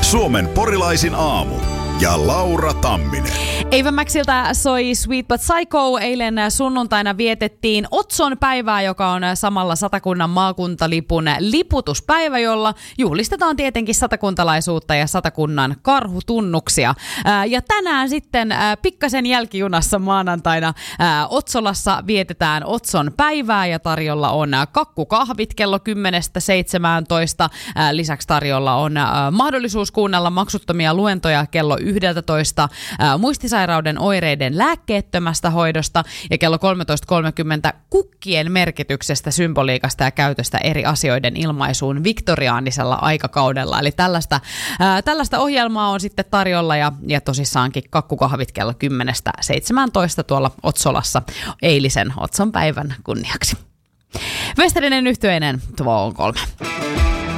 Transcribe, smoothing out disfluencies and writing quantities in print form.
Suomen porilaisin aamu. Ja Laura Tamminen. Ava Maxilta soi Sweet But Psycho. Eilen sunnuntaina vietettiin Otson päivää, joka on samalla Satakunnan maakuntalipun liputuspäivä, jolla juhlistetaan tietenkin satakuntalaisuutta ja Satakunnan karhutunnuksia. Ja tänään sitten pikkasen jälkijunassa maanantaina Otsolassa vietetään Otson päivää ja tarjolla on kakkukahvit kello 10-17. Lisäksi tarjolla on mahdollisuus kuunnella maksuttomia luentoja kello 11 muistisairauden oireiden lääkkeettömästä hoidosta ja kello 13.30 kukkien merkityksestä, symboliikasta ja käytöstä eri asioiden ilmaisuun viktoriaanisella aikakaudella. Eli tällaista ohjelmaa on sitten tarjolla ja tosissaankin kakkukahvit kello 10-17 tuolla Otsolassa eilisen Otson päivän kunniaksi. Westerinen yhtyeinen 2 on 3.